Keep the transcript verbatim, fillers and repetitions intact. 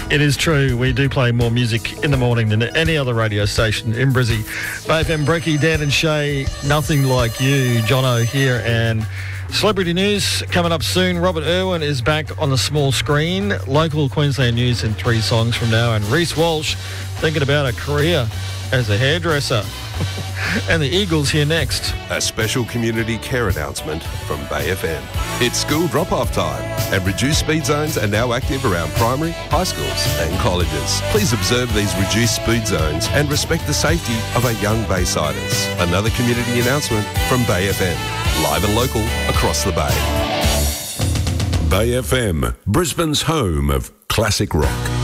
It is true. We do play more music in the morning than any other radio station in Brizzy. Bay F M, Brecky, Dan and Shay, nothing like you. Jono here, and celebrity news coming up soon. Robert Irwin is back on the small screen. Local Queensland news in three songs from now. And Reece Walsh thinking about a career as a hairdresser. And the Eagles here next. A special community care announcement from Bay F M. It's school drop-off time, and reduced speed zones are now active around primary, high schools and colleges. Please observe these reduced speed zones and respect the safety of our young Baysiders. Another community announcement from Bay F M. Live and local across the Bay. Bay F M, Brisbane's home of classic rock.